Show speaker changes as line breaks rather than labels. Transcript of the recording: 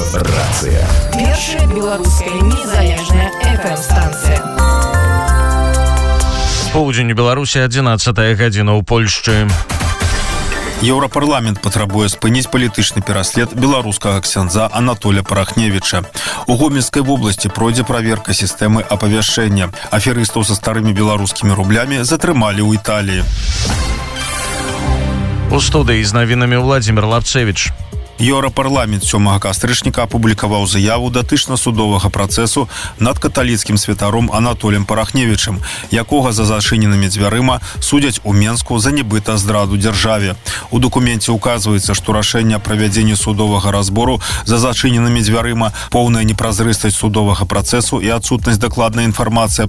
Рацыя.
Першая беларуская незалежная FM-станція.
Поўдзень у Беларусі 11 гадзіна ў Польшчы.
Еўрапарламент патрабуе спыніць палітычны пераслед беларускага ксяндза Анатолія Парахневіча. У Гомельскай вобласці пройдзе праверка сістэмы апавяшчэння. Аферыстаў са старымі беларускімі рублямі затрымалі ў Італіі.
У студыі з навінамі Владзімір Лапцевіч.
Еўрапарламент 7 кастрычніка апублікаваў заяву датычна судовага працэсу над каталіцкім святаром Анатоліем Парахневічым, якога за зачыненымі дзвярыма судзяць у Менску за нібыта здраду дзяржаве. У дакуменце указваецца, што рашэнне аб правядзенні судовага разбору за зачыненымі дзвярыма, поўная непразрыстасць судовага працэсу і адсутнасць дакладнай інфармацыі